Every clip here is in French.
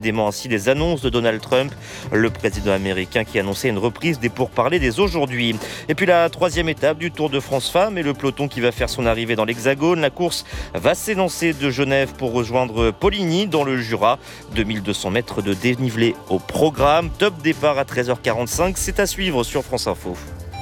Dément ainsi les annonces de Donald Trump, le président américain qui annonçait une reprise des pourparlers dès aujourd'hui. Et puis la troisième étape du Tour de France Femmes et le peloton qui va faire son arrivée dans l'Hexagone. La course va s'élancer de Genève pour rejoindre Poligny dans le Jura. 2200 mètres de dénivelé au programme. Top départ à 13h45. C'est à suivre sur France Info.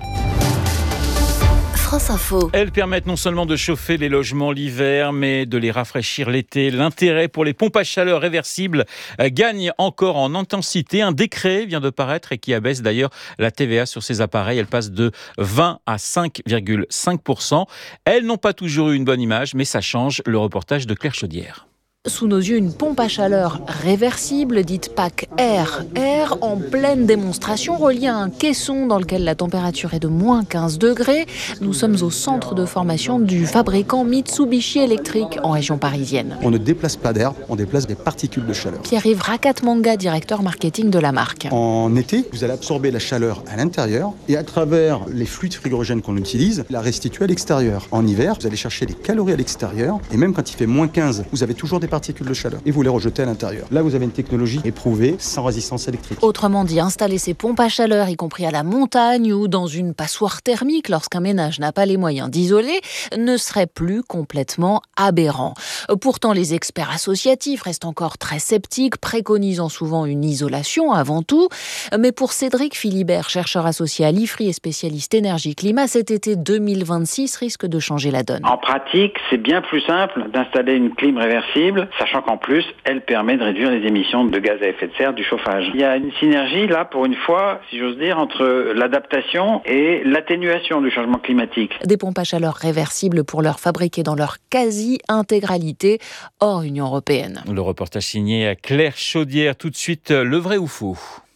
France Info. Elles permettent non seulement de chauffer les logements l'hiver, mais de les rafraîchir l'été. L'intérêt pour les pompes à chaleur réversibles gagne encore en intensité. Un décret vient de paraître et qui abaisse d'ailleurs la TVA sur ces appareils. Elle passe de 20 à 5,5%. Elles n'ont pas toujours eu une bonne image, mais ça change. Le reportage de Claire Chaudière. Sous nos yeux, une pompe à chaleur réversible, dite PAC Air. Air en pleine démonstration, reliée à un caisson dans lequel la température est de moins 15 degrés. Nous sommes au centre de formation du fabricant Mitsubishi Electric en région parisienne. On ne déplace pas d'air, on déplace des particules de chaleur. Pierre-Yves Rakatmanga, directeur marketing de la marque. En été, vous allez absorber la chaleur à l'intérieur et à travers les fluides frigorigènes qu'on utilise, la restituer à l'extérieur. En hiver, vous allez chercher les calories à l'extérieur et même quand il fait moins 15, vous avez toujours des particules de chaleur et vous les rejetez à l'intérieur. Là, vous avez une technologie éprouvée sans résistance électrique. Autrement dit, installer ces pompes à chaleur, y compris à la montagne ou dans une passoire thermique lorsqu'un ménage n'a pas les moyens d'isoler, ne serait plus complètement aberrant. Pourtant, les experts associatifs restent encore très sceptiques, préconisant souvent une isolation avant tout. Mais pour Cédric Philibert, chercheur associé à l'IFRI et spécialiste énergie-climat, cet été 2026 risque de changer la donne. En pratique, c'est bien plus simple d'installer une clim réversible, sachant qu'en plus, elle permet de réduire les émissions de gaz à effet de serre du chauffage. Il y a une synergie là, pour une fois, si j'ose dire, entre l'adaptation et l'atténuation du changement climatique. Des pompes à chaleur réversibles pour leur fabriquer dans leur quasi-intégralité hors Union européenne. Le reportage signé à Claire Chaudière. Tout de suite, le vrai ou faux ?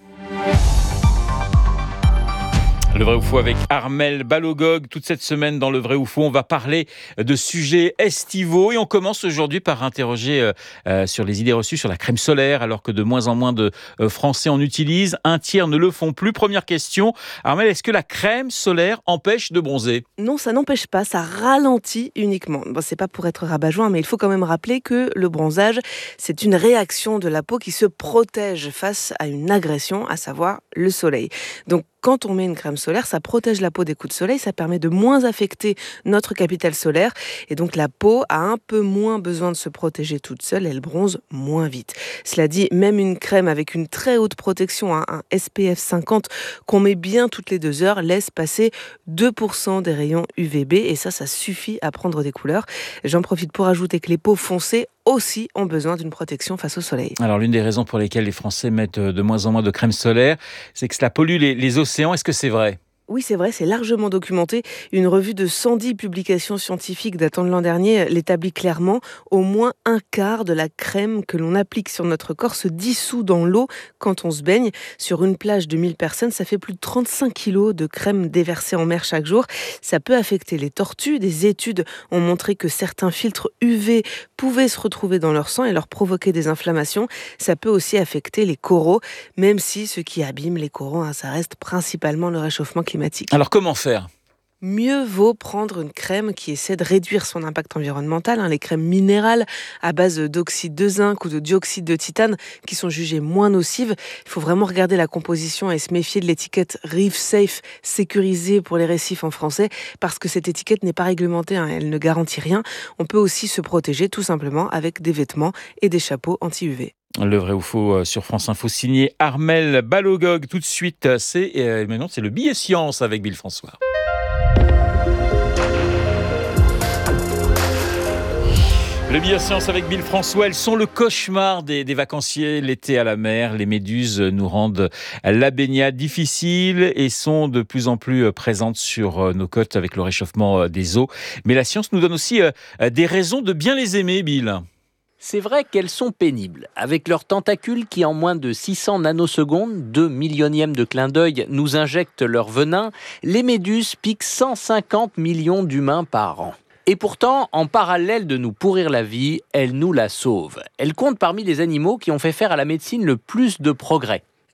Le vrai ou faux avec Armelle Balogog. Toute cette semaine dans le vrai ou faux, on va parler de sujets estivaux et on commence aujourd'hui par interroger sur les idées reçues sur la crème solaire alors que de moins en moins de Français en utilisent. Un tiers ne le font plus. Première question, Armelle, est-ce que la crème solaire empêche de bronzer ? Non, ça n'empêche pas, ça ralentit uniquement. Bon, c'est pas pour être rabat-joint, mais il faut quand même rappeler que le bronzage, c'est une réaction de la peau qui se protège face à une agression, à savoir le soleil. Donc, quand on met une crème solaire, ça protège la peau des coups de soleil, ça permet de moins affecter notre capital solaire et donc la peau a un peu moins besoin de se protéger toute seule, elle bronze moins vite. Cela dit, même une crème avec une très haute protection, un SPF 50 qu'on met bien toutes les 2 heures, laisse passer 2% des rayons UVB et ça suffit à prendre des couleurs. J'en profite pour ajouter que les peaux foncées aussi ont besoin d'une protection face au soleil. Alors l'une des raisons pour lesquelles les Français mettent de moins en moins de crème solaire, c'est que cela pollue les océans. Est-ce que c'est vrai ? Oui, c'est vrai, c'est largement documenté. Une revue de 110 publications scientifiques datant de l'an dernier l'établit clairement. Au moins un quart de la crème que l'on applique sur notre corps se dissout dans l'eau quand on se baigne. Sur une plage de 1000 personnes, ça fait plus de 35 kilos de crème déversée en mer chaque jour. Ça peut affecter les tortues. Des études ont montré que certains filtres UV pouvaient se retrouver dans leur sang et leur provoquer des inflammations. Ça peut aussi affecter les coraux, même si ce qui abîme les coraux, ça reste principalement le réchauffement climatique. Alors comment faire ? Mieux vaut prendre une crème qui essaie de réduire son impact environnemental. Les crèmes minérales à base d'oxyde de zinc ou de dioxyde de titane qui sont jugées moins nocives. Il faut vraiment regarder la composition et se méfier de l'étiquette Reef Safe sécurisée pour les récifs en français parce que cette étiquette n'est pas réglementée, elle ne garantit rien. On peut aussi se protéger tout simplement avec des vêtements et des chapeaux anti-UV. Le vrai ou faux sur France Info signé Armelle Balogog. Tout de suite, maintenant c'est le billet science avec Bill François. Le billet science avec Bill François, elles sont le cauchemar des vacanciers l'été à la mer. Les méduses nous rendent la baignade difficile et sont de plus en plus présentes sur nos côtes avec le réchauffement des eaux. Mais la science nous donne aussi des raisons de bien les aimer, Bill. C'est vrai qu'elles sont pénibles. Avec leurs tentacules qui, en moins de 600 nanosecondes, 2 millionièmes de clin d'œil, nous injectent leur venin, les méduses piquent 150 millions d'humains par an. Et pourtant, en parallèle de nous pourrir la vie, elles nous la sauvent. Elles comptent parmi les animaux qui ont fait faire à la médecine le plus de progrès.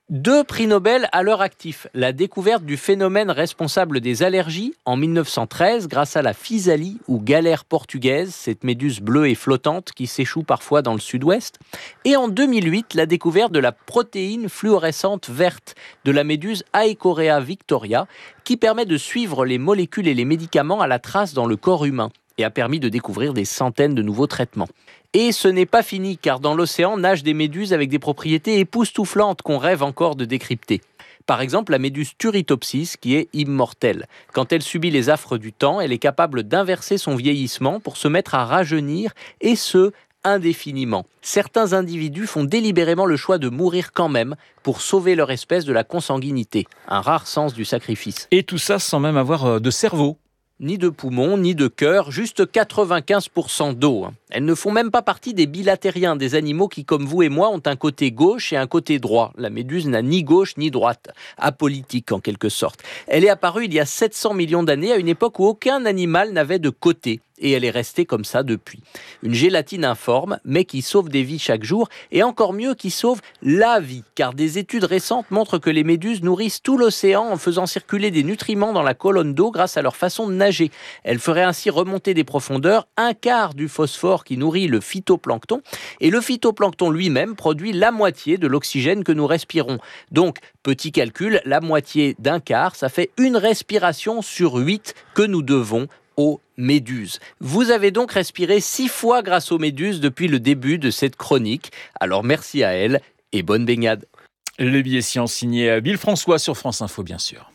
2 prix Nobel à leur actif. La découverte du phénomène responsable des allergies en 1913 grâce à la physalie ou galère portugaise, cette méduse bleue et flottante qui s'échoue parfois dans le sud-ouest. Et en 2008, la découverte de la protéine fluorescente verte de la méduse Aecorea victoria qui permet de suivre les molécules et les médicaments à la trace dans le corps humain et a permis de découvrir des centaines de nouveaux traitements. Et ce n'est pas fini, car dans l'océan nagent des méduses avec des propriétés époustouflantes qu'on rêve encore de décrypter. Par exemple, la méduse Turritopsis, qui est immortelle. Quand elle subit les affres du temps, elle est capable d'inverser son vieillissement pour se mettre à rajeunir, et ce, indéfiniment. Certains individus font délibérément le choix de mourir quand même pour sauver leur espèce de la consanguinité. Un rare sens du sacrifice. Et tout ça sans même avoir de cerveau. Ni de poumons, ni de cœur, juste 95% d'eau. Elles ne font même pas partie des bilatériens, des animaux qui, comme vous et moi, ont un côté gauche et un côté droit. La méduse n'a ni gauche ni droite, apolitique en quelque sorte. Elle est apparue il y a 700 millions d'années, à une époque où aucun animal n'avait de côté. Et elle est restée comme ça depuis. Une gélatine informe, mais qui sauve des vies chaque jour, et encore mieux, qui sauve la vie, car des études récentes montrent que les méduses nourrissent tout l'océan en faisant circuler des nutriments dans la colonne d'eau grâce à leur façon de nager. Elles feraient ainsi remonter des profondeurs un quart du phosphore qui nourrit le phytoplancton, et le phytoplancton lui-même produit la moitié de l'oxygène que nous respirons. Donc, petit calcul, la moitié d'un quart, ça fait une respiration sur 8 que nous devons aux méduses. Vous avez donc respiré 6 fois grâce aux méduses depuis le début de cette chronique. Alors merci à elles et bonne baignade. Le billet science signé Bill François sur France Info, bien sûr.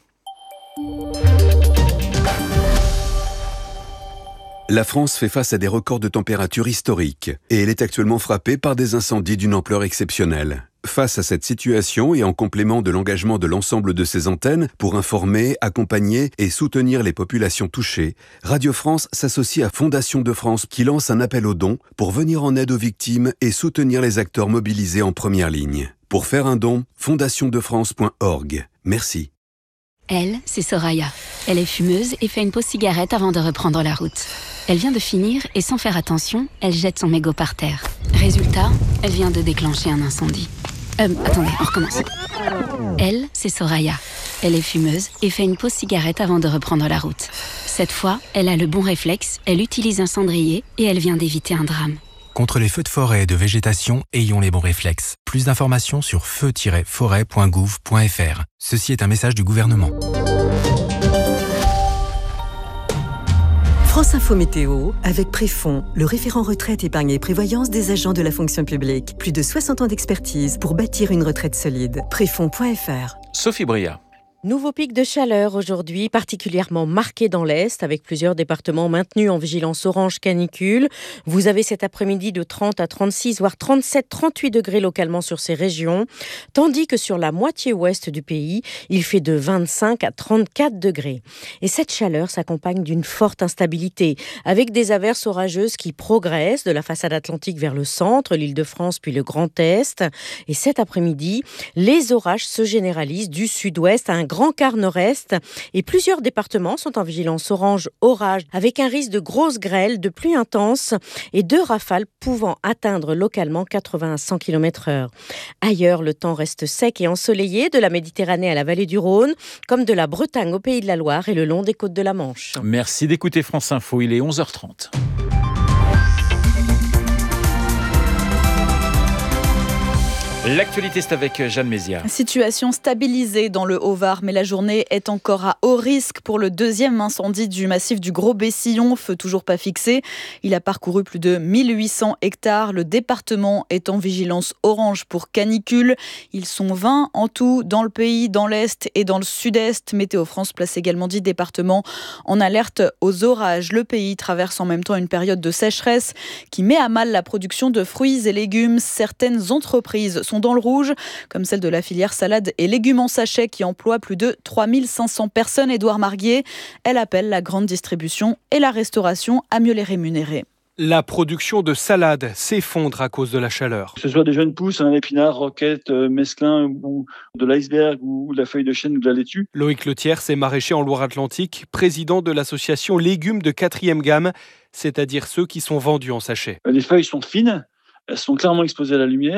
La France fait face à des records de température historiques et elle est actuellement frappée par des incendies d'une ampleur exceptionnelle. Face à cette situation et en complément de l'engagement de l'ensemble de ses antennes pour informer, accompagner et soutenir les populations touchées, Radio France s'associe à Fondation de France qui lance un appel aux dons pour venir en aide aux victimes et soutenir les acteurs mobilisés en première ligne. Pour faire un don, fondationdefrance.org. Merci. Elle, c'est Soraya. Elle est fumeuse et fait une pause cigarette avant de reprendre la route. Elle vient de finir et sans faire attention, elle jette son mégot par terre. Résultat, elle vient de déclencher un incendie. Attendez, on recommence. Elle, c'est Soraya. Elle est fumeuse et fait une pause cigarette avant de reprendre la route. Cette fois, elle a le bon réflexe, elle utilise un cendrier et elle vient d'éviter un drame. Contre les feux de forêt et de végétation, ayons les bons réflexes. Plus d'informations sur feu-forêt.gouv.fr. Ceci est un message du gouvernement. France Info Météo, avec Préfond, le référent retraite, épargne et prévoyance des agents de la fonction publique. Plus de 60 ans d'expertise pour bâtir une retraite solide. Préfond.fr. Sophie Bria. Nouveau pic de chaleur aujourd'hui, particulièrement marqué dans l'Est, avec plusieurs départements maintenus en vigilance orange canicule. Vous avez cet après-midi de 30 à 36, voire 37, 38 degrés localement sur ces régions, tandis que sur la moitié ouest du pays, il fait de 25 à 34 degrés. Et cette chaleur s'accompagne d'une forte instabilité, avec des averses orageuses qui progressent de la façade atlantique vers le centre, l'Île-de-France puis le Grand Est. Et cet après-midi, les orages se généralisent du sud-ouest à un grand quart nord-est et plusieurs départements sont en vigilance orange orage avec un risque de grosses grêles, de pluie intense et de rafales pouvant atteindre localement 80 à 100 km/h. Ailleurs, le temps reste sec et ensoleillé de la Méditerranée à la vallée du Rhône, comme de la Bretagne au Pays de la Loire et le long des côtes de la Manche. Merci d'écouter France Info, il est 11h30. L'actualité, c'est avec Jeanne Mézières. Situation stabilisée dans le Haut-Var, mais la journée est encore à haut risque pour le deuxième incendie du massif du Gros-Bessillon, feu toujours pas fixé. Il a parcouru plus de 1800 hectares. Le département est en vigilance orange pour canicule. Ils sont 20 en tout dans le pays, dans l'Est et dans le Sud-Est. Météo France place également 10 départements en alerte aux orages. Le pays traverse en même temps une période de sécheresse qui met à mal la production de fruits et légumes. Certaines entreprises sont dans le rouge, comme celle de la filière salade et légumes en sachet qui emploie plus de 3500 personnes. Édouard Marguier, elle appelle la grande distribution et la restauration à mieux les rémunérer. La production de salade s'effondre à cause de la chaleur. Que ce soit des jeunes pousses, un épinard, roquette, mesclin, ou de l'iceberg, ou de la feuille de chêne ou de la laitue. Loïc Letiers est maraîcher en Loire-Atlantique, président de l'association Légumes de 4e gamme, c'est-à-dire ceux qui sont vendus en sachet. Les feuilles sont fines, elles sont clairement exposées à la lumière.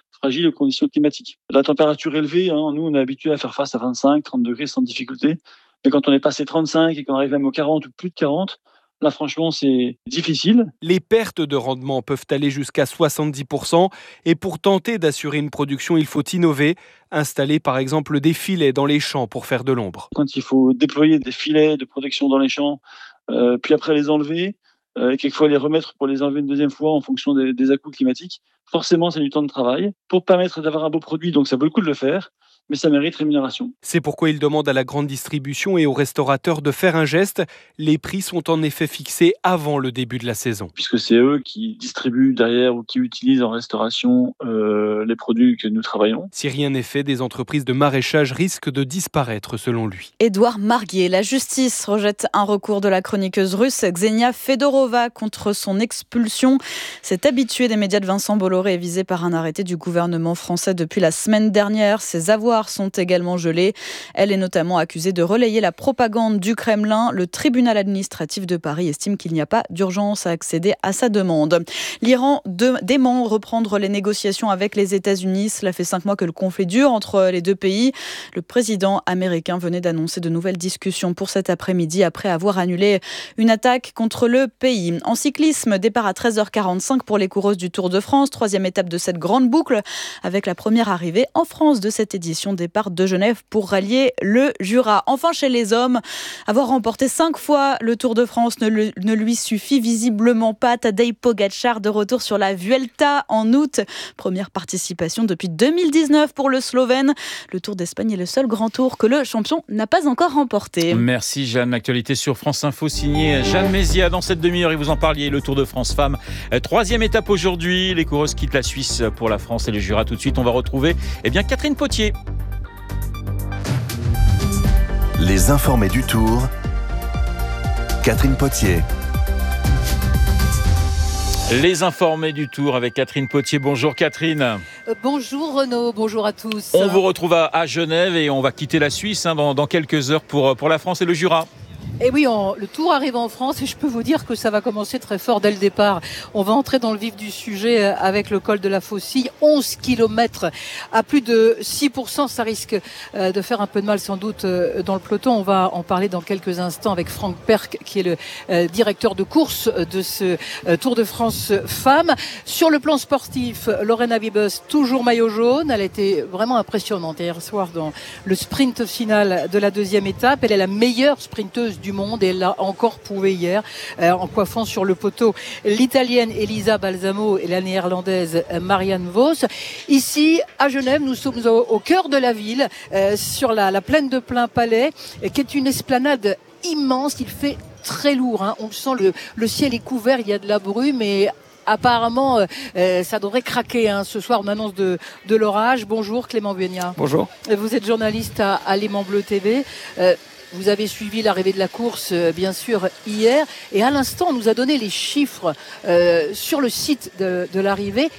fragiles aux conditions climatiques. La température élevée, nous on est habitué à faire face à 25, 30 degrés sans difficulté. Mais quand on est passé 35 et qu'on arrive même aux 40 ou plus de 40, là, franchement, c'est difficile. Les pertes de rendement peuvent aller jusqu'à 70%. Et pour tenter d'assurer une production, il faut innover. Installer par exemple des filets dans les champs pour faire de l'ombre. Quand il faut déployer des filets de protection dans les champs, puis après les enlever, et quelquefois les remettre pour les enlever une deuxième fois en fonction des à-coups climatiques, forcément, c'est du temps de travail. Pour permettre d'avoir un beau produit, donc ça vaut le coup de le faire. Mais ça mérite rémunération. C'est pourquoi il demande à la grande distribution et aux restaurateurs de faire un geste. Les prix sont en effet fixés avant le début de la saison. Puisque c'est eux qui distribuent derrière ou qui utilisent en restauration les produits que nous travaillons. Si rien n'est fait, des entreprises de maraîchage risquent de disparaître selon lui. Édouard Marguier, la justice rejette un recours de la chroniqueuse russe Ksenia Fedorova contre son expulsion. Cet habitué des médias de Vincent Bolloré est visé par un arrêté du gouvernement français depuis la semaine dernière. Ses avoirs sont également gelés. Elle est notamment accusée de relayer la propagande du Kremlin. Le tribunal administratif de Paris estime qu'il n'y a pas d'urgence à accéder à sa demande. L'Iran dément reprendre les négociations avec les États-Unis. Cela fait 5 mois que le conflit dure entre les deux pays. Le président américain venait d'annoncer de nouvelles discussions pour cet après-midi après avoir annulé une attaque contre le pays. En cyclisme, départ à 13h45 pour les coureuses du Tour de France. 3e étape de cette grande boucle avec la première arrivée en France de cette édition. Départ de Genève pour rallier le Jura. Enfin, chez les hommes, avoir remporté 5 fois le Tour de France ne lui suffit visiblement pas. Tadej Pogačar de retour sur la Vuelta en août. Première participation depuis 2019 pour le Slovène. Le Tour d'Espagne est le seul grand tour que le champion n'a pas encore remporté. Merci Jeanne. L'actualité sur France Info signée Jeanne Mézia. Dans cette demi-heure, et vous en parliez, le Tour de France Femmes. 3e étape aujourd'hui. Les coureuses quittent la Suisse pour la France et le Jura. Tout de suite, on va retrouver Catherine Potier. Les informés du Tour, Catherine Potier. Les informés du Tour avec Catherine Potier. Bonjour Catherine. Bonjour Renaud, bonjour à tous. On vous retrouve à Genève et on va quitter la Suisse dans quelques heures pour la France et le Jura. Et oui, le Tour arrive en France et je peux vous dire que ça va commencer très fort dès le départ. On va entrer dans le vif du sujet avec le col de la Faucille. 11 km à plus de 6%. Ça risque de faire un peu de mal sans doute dans le peloton. On va en parler dans quelques instants avec Franck Perck qui est le directeur de course de ce Tour de France Femmes. Sur le plan sportif, Lorena Wiebes, toujours maillot jaune. Elle a été vraiment impressionnante hier soir dans le sprint final de la 2e étape. Elle est la meilleure sprinteuse du monde et elle l'a encore prouvé hier en coiffant sur le poteau l'Italienne Elisa Balsamo et la Néerlandaise Marianne Vos. Ici à Genève, nous sommes au cœur de la ville, sur la plaine de Plainpalais, qui est une esplanade immense. Il fait très lourd, on le sent, le ciel est couvert, il y a de la brume et apparemment, ça devrait craquer. Ce soir, on annonce de l'orage. Bonjour Clément Buenia. Bonjour. Vous êtes journaliste à Léman Bleu TV. Vous avez suivi l'arrivée de la course, bien sûr, hier. Et à l'instant, on nous a donné les chiffres sur le site de l'arrivée.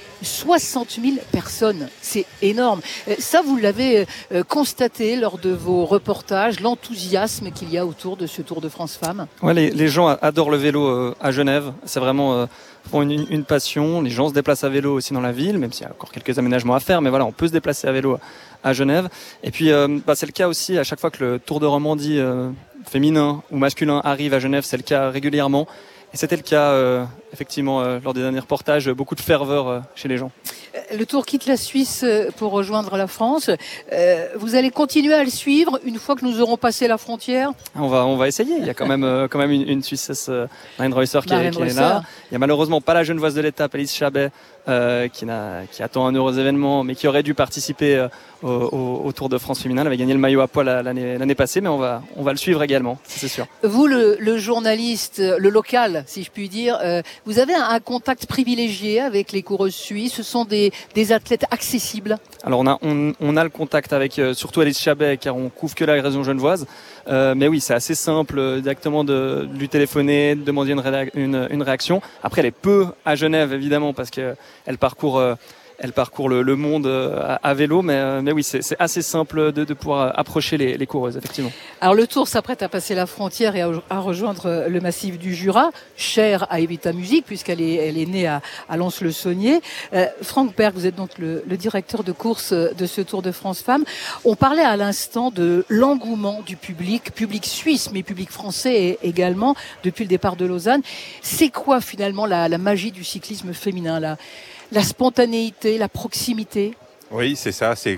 60 000 personnes, c'est énorme. Ça, vous l'avez constaté lors de vos reportages, l'enthousiasme qu'il y a autour de ce Tour de France Femmes. Ouais, les gens adorent le vélo à Genève. C'est vraiment une passion. Les gens se déplacent à vélo aussi dans la ville, même s'il y a encore quelques aménagements à faire. Mais voilà, on peut se déplacer à vélo à Genève. Et puis, c'est le cas aussi à chaque fois que le Tour de Romandie féminin ou masculin arrive à Genève. C'est le cas régulièrement. Et c'était le cas, effectivement, lors des derniers reportages, beaucoup de ferveur chez les gens. Le Tour quitte la Suisse pour rejoindre la France. Vous allez continuer à le suivre une fois que nous aurons passé la frontière ? On va essayer. Il y a quand même une Suissesse, Marine Reusser, qui est là. Il n'y a malheureusement pas la genevoise de l'étape, Alice Chabet, qui attend un heureux événement, mais qui aurait dû participer au Tour de France féminin. Elle avait gagné le maillot à poil l'année passée, mais on va le suivre également, c'est sûr. Vous, le journaliste, le local, si je puis dire, vous avez un contact privilégié avec les coureuses suisses. Ce sont des athlètes accessibles. Alors on a le contact avec surtout Alice Chabet, car on couvre que la région genevoise. Mais oui, c'est assez simple directement de lui téléphoner, de demander une réaction. Après, elle est peu à Genève, évidemment, parce qu'elle parcourt elle parcourt le monde à vélo, mais oui, c'est assez simple de pouvoir approcher les coureuses, effectivement. Alors le Tour s'apprête à passer la frontière et à rejoindre le massif du Jura, cher à Evita Musique, puisqu'elle est née à Lons-le-Saunier. Franck Berg, vous êtes donc le directeur de course de ce Tour de France Femmes. On parlait à l'instant de l'engouement du public suisse, mais public français également, depuis le départ de Lausanne. C'est quoi finalement la magie du cyclisme féminin, la spontanéité, la proximité ? Oui, c'est ça. C'est